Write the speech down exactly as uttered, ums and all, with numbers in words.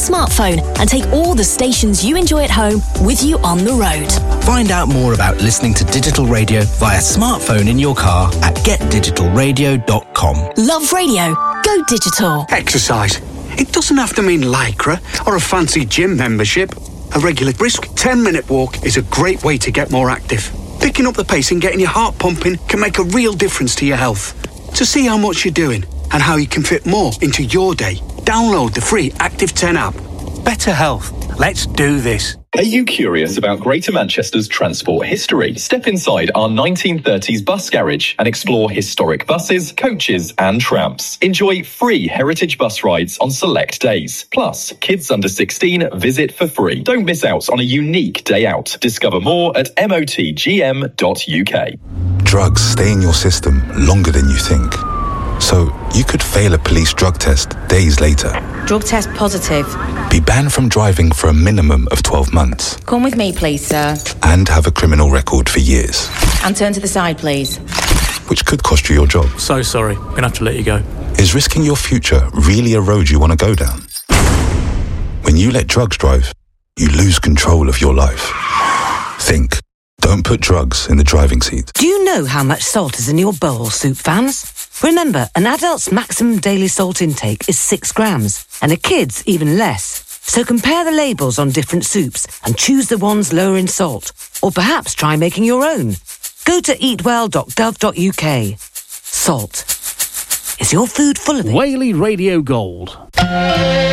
smartphone and take all the stations you enjoy at home with you on the road. Find out more about listening to digital radio via smartphone in your car at get digital radio dot com. Love radio. Go digital. Exercise. It doesn't have to mean Lycra or a fancy gym membership. A regular brisk ten-minute walk is a great way to get more active. Picking up the pace and getting your heart pumping can make a real difference to your health. To see how much you're doing and how you can fit more into your day, download the free Active ten app. Better health. Let's do this. Are you curious about Greater Manchester's transport history? Step inside our nineteen thirties bus garage and explore historic buses, coaches and trams. Enjoy free heritage bus rides on select days. Plus, kids under sixteen visit for free. Don't miss out on a unique day out. Discover more at M O T G M dot U K. Drugs stay in your system longer than you think. So you could fail a police drug test days later. Drug test positive. Be banned from driving for a minimum of twelve months. Come with me, please, sir. And have a criminal record for years. And turn to the side, please. Which could cost you your job. So sorry. Gonna have to let you go. Is risking your future really a road you want to go down? When you let drugs drive, you lose control of your life. Think. Don't put drugs in the driving seat. Do you know how much salt is in your bowl, soup fans? Remember, an adult's maximum daily salt intake is six grams, and a kid's even less. So compare the labels on different soups and choose the ones lower in salt. Or perhaps try making your own. Go to eat well dot gov dot U K. Salt. Is your food full of it? Whaley Radio Gold.